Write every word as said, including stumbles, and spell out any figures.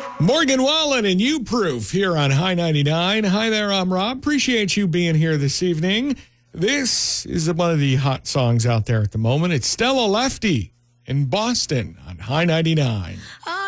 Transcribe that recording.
Morgan Wallen and You Proof here on High ninety-nine. Hi there, I'm Rob. Appreciate you being here this evening. This is one of the hot songs out there at the moment. It's Stella Lefty in Boston on High ninety-nine.